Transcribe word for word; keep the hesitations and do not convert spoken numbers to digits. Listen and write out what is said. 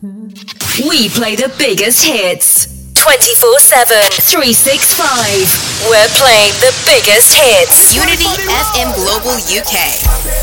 We play the biggest hits. twenty-four seven, three sixty-five. We're playing the biggest hits. Unity F M Global U K.